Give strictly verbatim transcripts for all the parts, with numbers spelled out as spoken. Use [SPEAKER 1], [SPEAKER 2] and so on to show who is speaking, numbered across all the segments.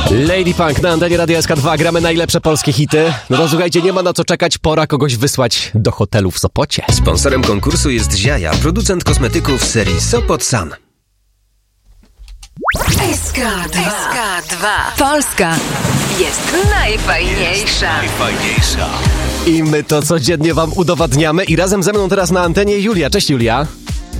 [SPEAKER 1] Lady Punk na antenie Radia S K dwa. Gramy najlepsze polskie hity. No to słuchajcie, nie ma na co czekać. Pora kogoś wysłać do hotelu w Sopocie.
[SPEAKER 2] Sponsorem konkursu jest Ziaja, producent kosmetyków serii Sopot Sun.
[SPEAKER 3] S K dwa. Polska jest najfajniejsza.
[SPEAKER 2] Najfajniejsza.
[SPEAKER 1] I my to codziennie wam udowadniamy. I razem ze mną teraz na antenie Julia. Cześć, Julia.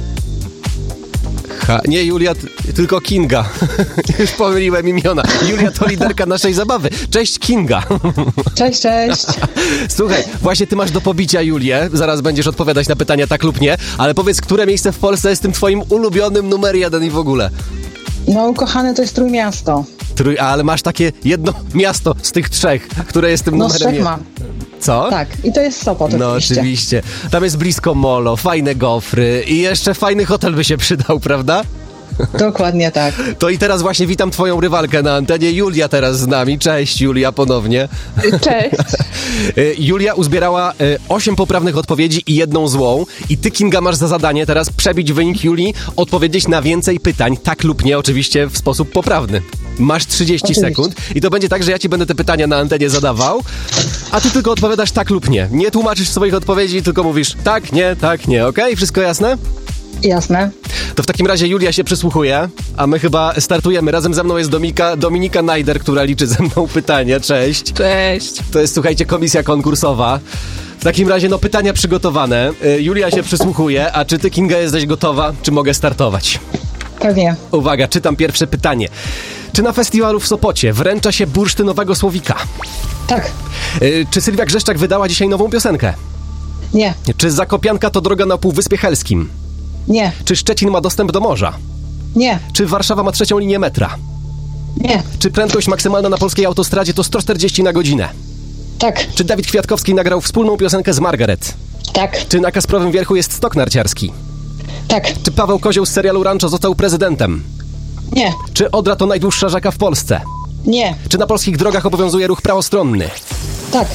[SPEAKER 1] Ha, nie Julia, t- tylko Kinga. Już pomyliłem imiona. Julia to liderka naszej zabawy. Cześć, Kinga.
[SPEAKER 4] Cześć, cześć.
[SPEAKER 1] Słuchaj, właśnie ty masz do pobicia Julię. Zaraz będziesz odpowiadać na pytania tak lub nie. Ale powiedz, które miejsce w Polsce jest tym twoim ulubionym numer jeden i w ogóle?
[SPEAKER 4] No, ukochane to jest Trójmiasto.
[SPEAKER 1] Trój, ale masz takie jedno miasto z tych trzech, które jest tym
[SPEAKER 4] No, z
[SPEAKER 1] numerem
[SPEAKER 4] trzech
[SPEAKER 1] jeden.
[SPEAKER 4] mam.
[SPEAKER 1] Co?
[SPEAKER 4] Tak, i to jest Sopot
[SPEAKER 1] No
[SPEAKER 4] oczywiście.
[SPEAKER 1] oczywiście. Tam jest blisko molo, fajne gofry i jeszcze fajny hotel by się przydał, prawda?
[SPEAKER 4] Dokładnie tak.
[SPEAKER 1] To i teraz właśnie witam twoją rywalkę na antenie. Julia teraz z nami. Cześć, Julia, ponownie.
[SPEAKER 4] Cześć.
[SPEAKER 1] Julia uzbierała osiem poprawnych odpowiedzi i jedną złą. I ty, Kinga, masz za zadanie teraz przebić wynik Julii, odpowiedzieć na więcej pytań, tak lub nie, oczywiście w sposób poprawny. Masz trzydzieści
[SPEAKER 4] Oczywiście.
[SPEAKER 1] sekund i to będzie tak, że ja ci będę te pytania na antenie zadawał, a ty tylko odpowiadasz tak lub nie. Nie tłumaczysz swoich odpowiedzi, tylko mówisz tak, nie, tak, nie, okej? Wszystko jasne?
[SPEAKER 4] Jasne.
[SPEAKER 1] To w takim razie Julia się przysłuchuje, a my chyba startujemy. Razem ze mną jest Dominika, Dominika Najder, która liczy ze mną pytania. Cześć.
[SPEAKER 5] Cześć.
[SPEAKER 1] To jest, słuchajcie, komisja konkursowa. W takim razie, no, pytania przygotowane. Y, Julia się przysłuchuje, a czy ty, Kinga, jesteś gotowa? Czy mogę startować?
[SPEAKER 4] Pewnie.
[SPEAKER 1] Uwaga, czytam pierwsze pytanie. Czy na festiwalu w Sopocie wręcza się bursztynowego słowika?
[SPEAKER 4] Tak.
[SPEAKER 1] Y, czy Sylwia Grzeszczak wydała dzisiaj nową piosenkę?
[SPEAKER 4] Nie.
[SPEAKER 1] Czy Zakopianka to droga na Półwyspie Helskim?
[SPEAKER 4] Nie.
[SPEAKER 1] Czy Szczecin ma dostęp do morza?
[SPEAKER 4] Nie.
[SPEAKER 1] Czy Warszawa ma trzecią linię metra?
[SPEAKER 4] Nie.
[SPEAKER 1] Czy prędkość maksymalna na polskiej autostradzie to sto czterdzieści na godzinę?
[SPEAKER 4] Tak.
[SPEAKER 1] Czy Dawid Kwiatkowski nagrał wspólną piosenkę z Margaret?
[SPEAKER 4] Tak.
[SPEAKER 1] Czy na Kasprowym Wierchu jest stok narciarski?
[SPEAKER 4] Tak.
[SPEAKER 1] Czy Paweł Kozioł z serialu Rancho został prezydentem?
[SPEAKER 4] Nie.
[SPEAKER 1] Czy Odra to najdłuższa rzeka w Polsce?
[SPEAKER 4] Nie.
[SPEAKER 1] Czy na polskich drogach obowiązuje ruch prawostronny?
[SPEAKER 4] Tak.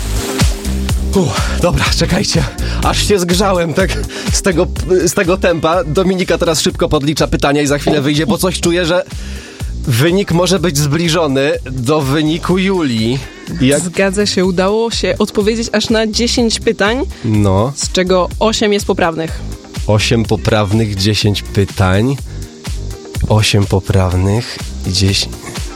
[SPEAKER 1] Uff, dobra, czekajcie, aż się zgrzałem tak z tego, z tego tempa. Dominika teraz szybko podlicza pytania i za chwilę wyjdzie, bo coś czuję, że wynik może być zbliżony do wyniku Julii. Jak...
[SPEAKER 5] Zgadza się, udało się odpowiedzieć aż na dziesięć pytań,
[SPEAKER 1] No,
[SPEAKER 5] z czego osiem jest poprawnych.
[SPEAKER 1] osiem poprawnych, dziesięć pytań. osiem poprawnych i dziesięć...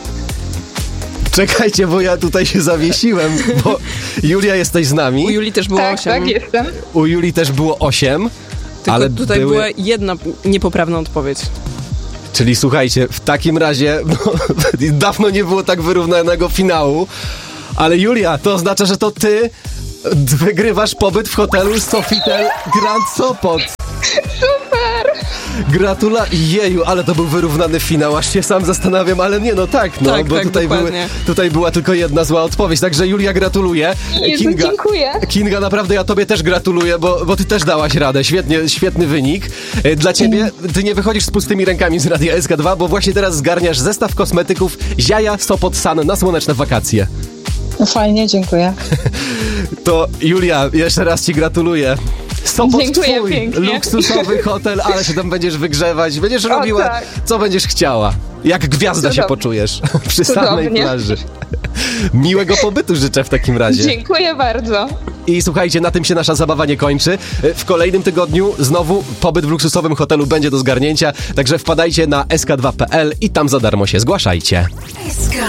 [SPEAKER 1] Czekajcie, bo ja tutaj się zawiesiłem, bo Julia, jesteś z nami.
[SPEAKER 5] U Julii też było
[SPEAKER 4] Tak,
[SPEAKER 5] osiem.
[SPEAKER 4] tak, jestem.
[SPEAKER 1] U Julii też było osiem,
[SPEAKER 5] Tylko
[SPEAKER 1] ale
[SPEAKER 5] tutaj
[SPEAKER 1] były...
[SPEAKER 5] była jedna niepoprawna odpowiedź.
[SPEAKER 1] Czyli słuchajcie, w takim razie no, dawno nie było tak wyrównanego finału, ale Julia, to oznacza, że to ty wygrywasz pobyt w hotelu Sofitel Grand Sopot.
[SPEAKER 4] Super!
[SPEAKER 1] Gratula... Jeju, ale to był wyrównany finał, aż się sam zastanawiam, ale nie, no tak, no,
[SPEAKER 5] Tak,
[SPEAKER 1] bo
[SPEAKER 5] tak,
[SPEAKER 1] tutaj, były,
[SPEAKER 5] dokładnie.
[SPEAKER 1] tutaj była tylko jedna zła odpowiedź, także Julia, gratuluję.
[SPEAKER 4] Jezu, dziękuję.
[SPEAKER 1] Kinga, naprawdę ja tobie też gratuluję, bo, bo ty też dałaś radę, świetnie, świetny wynik. E, Dla ciebie, ty nie wychodzisz z pustymi rękami z Radia S K dwa, bo właśnie teraz zgarniasz zestaw kosmetyków Ziaja Sopot Sun na słoneczne wakacje.
[SPEAKER 4] No fajnie, dziękuję.
[SPEAKER 1] To Julia, jeszcze raz ci gratuluję. Sopot
[SPEAKER 4] Dziękuję
[SPEAKER 1] twój,
[SPEAKER 4] pięknie.
[SPEAKER 1] luksusowy hotel, ale się tam będziesz wygrzewać, będziesz robiła
[SPEAKER 4] tak.
[SPEAKER 1] co będziesz chciała. Jak gwiazda się
[SPEAKER 4] Cudownie.
[SPEAKER 1] poczujesz przy samej
[SPEAKER 4] Cudownie.
[SPEAKER 1] plaży. Miłego pobytu życzę w takim razie.
[SPEAKER 4] Dziękuję bardzo.
[SPEAKER 1] I słuchajcie, na tym się nasza zabawa nie kończy. W kolejnym tygodniu znowu pobyt w luksusowym hotelu będzie do zgarnięcia, także wpadajcie na S K dwa kropka P L i tam za darmo się zgłaszajcie.
[SPEAKER 3] S K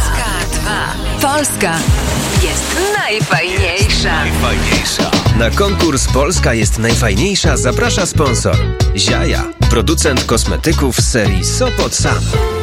[SPEAKER 3] dwa. Polska jest najfajniejsza.
[SPEAKER 2] Najfajniejsza. Na konkurs Polska jest najfajniejsza zaprasza sponsor Ziaja, producent kosmetyków z serii Sopot Sun.